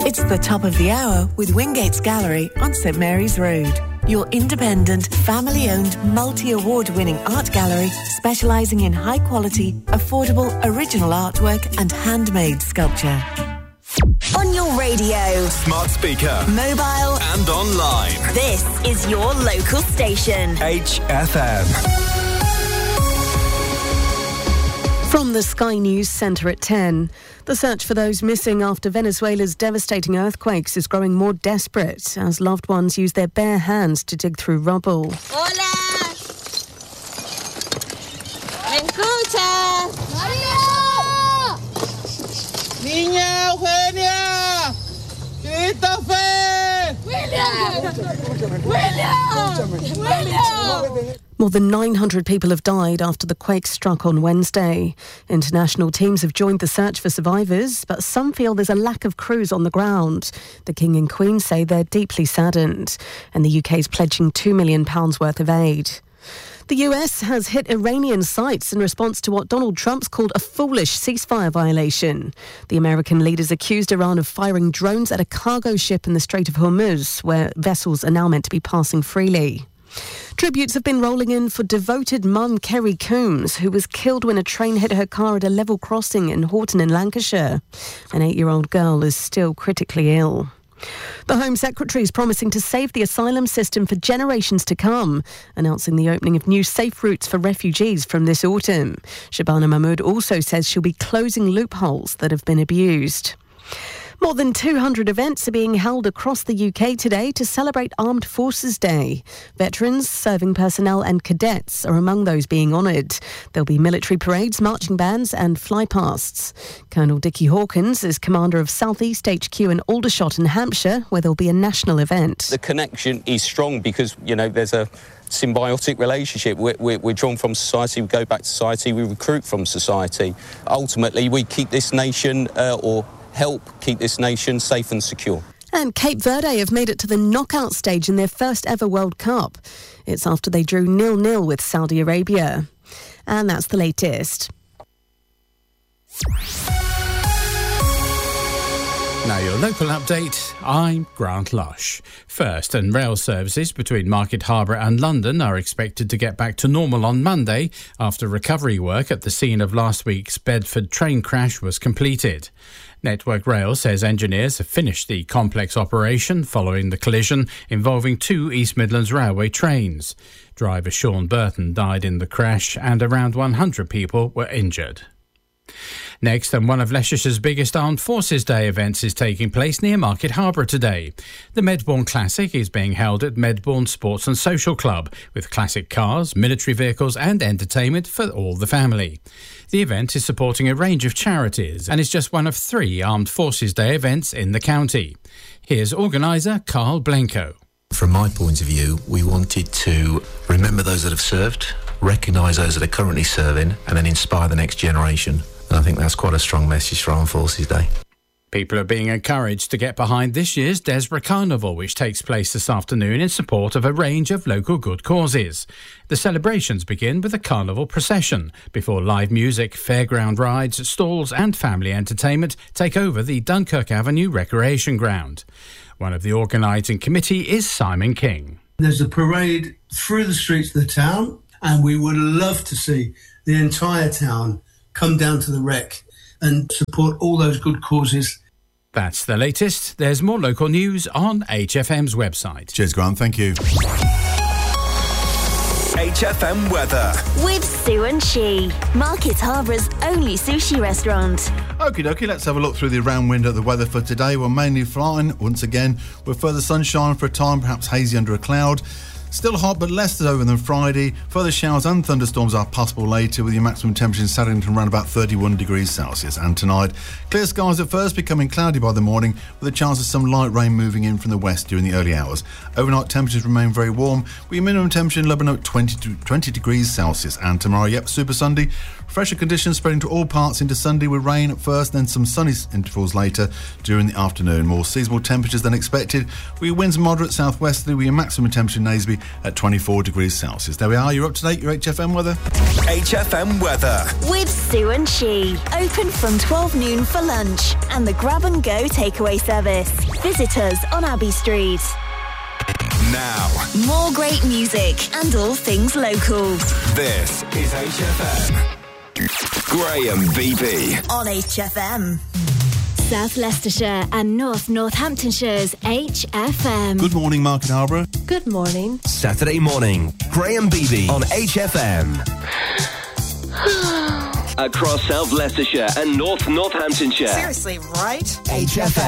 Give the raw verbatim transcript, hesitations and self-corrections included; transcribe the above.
It's the top of the hour with Wingates Gallery on St Mary's Road. Your independent, family-owned, multi-award-winning art gallery specialising in high-quality, affordable, original artwork and handmade sculpture. On your radio, smart speaker, mobile and online. This is your local station. H F M. From the Sky News Centre at ten, the search for those missing after Venezuela's devastating earthquakes is growing more desperate as loved ones use their bare hands to dig through rubble. Hola! ¿Me escuchas? ¡María! ¡Niña Eugenia! ¡Christopher! ¡William! ¡William! ¡William! More than nine hundred people have died after the quake struck on Wednesday. International teams have joined the search for survivors, but some feel there's a lack of crews on the ground. The King and Queen say they're deeply saddened, and the U K is pledging two million pounds worth of aid. The U S has hit Iranian sites in response to what Donald Trump's called a foolish ceasefire violation. The American leaders accused Iran of firing drones at a cargo ship in the Strait of Hormuz, where vessels are now meant to be passing freely. Tributes have been rolling in for devoted mum Kerry Coombs, who was killed when a train hit her car at a level crossing in Horton in Lancashire. An eight-year-old girl is still critically ill. The Home Secretary is promising to save the asylum system for generations to come, announcing the opening of new safe routes for refugees from this autumn. Shabana Mahmood also says she'll be closing loopholes that have been abused. More than two hundred events are being held across the U K today to celebrate Armed Forces Day. Veterans, serving personnel and cadets are among those being honoured. There'll be military parades, marching bands and flypasts. Colonel Dickie Hawkins is commander of South East H Q in Aldershot in Hampshire, where there'll be a national event. The connection is strong because, you know, there's a symbiotic relationship. We're, we're, we're drawn from society, we go back to society, we recruit from society. Ultimately, we keep this nation uh, or help keep this nation safe and secure. And Cape Verde have made it to the knockout stage in their first ever World Cup. It's after they drew nil nil with Saudi Arabia. And that's the latest. Now your local update, I'm Grant Lush. First, and rail services between Market Harbour and London are expected to get back to normal on Monday after recovery work at the scene of last week's Bedford train crash was completed. Network Rail says engineers have finished the complex operation following the collision involving two East Midlands Railway trains. Driver Sean Burton died in the crash and around one hundred people were injured. Next, and one of Leicestershire's biggest Armed Forces Day events is taking place near Market Harbour today. The Medbourne Classic is being held at Medbourne Sports and Social Club, with classic cars, military vehicles and entertainment for all the family. The event is supporting a range of charities and is just one of three Armed Forces Day events in the county. Here's organiser Carl Blenko. From my point of view, we wanted to remember those that have served, recognise those that are currently serving, and then inspire the next generation. And I think that's quite a strong message for Armed Forces Day. People are being encouraged to get behind this year's Desborough Carnival, which takes place this afternoon in support of a range of local good causes. The celebrations begin with a carnival procession before live music, fairground rides, stalls and family entertainment take over the Dunkirk Avenue Recreation Ground. One of the organising committee is Simon King. There's a parade through the streets of the town, and we would love to see the entire town come down to the Rec and support all those good causes. That's the latest. There's more local news on H F M's website. Cheers, Grant. Thank you. H F M weather. With Sue and She, Market Harbour's only sushi restaurant. Okie dokie, let's have a look through the around window at the weather for today. We're mainly fine once again, with further sunshine for a time, perhaps hazy under a cloud. Still hot, but less over than Friday. Further showers and thunderstorms are possible later, with your maximum temperature in Saddington around about thirty-one degrees Celsius. And tonight, clear skies at first, becoming cloudy by the morning, with a chance of some light rain moving in from the west during the early hours. Overnight temperatures remain very warm, with your minimum temperature in Lebanon at twenty, twenty degrees Celsius. And tomorrow, yep, Super Sunday. Fresher conditions spreading to all parts into Sunday, with rain at first, then some sunny intervals later during the afternoon. More seasonal temperatures than expected, with your winds moderate southwesterly, with your maximum temperature in Naseby at twenty-four degrees Celsius. There we are. You're up to date. Your H F M weather. H F M weather. With Sue and She. Open from twelve noon for lunch and the grab and go takeaway service. Visit us on Abbey Street. Now, More great music and all things local. this is H F M. Graham B B. On H F M. South Leicestershire and North Northamptonshire's H F M. Good morning, Market Harborough. Good morning. Saturday morning, Graham Beebe on H F M. Across South Leicestershire and North Northamptonshire. Seriously, right? H F M.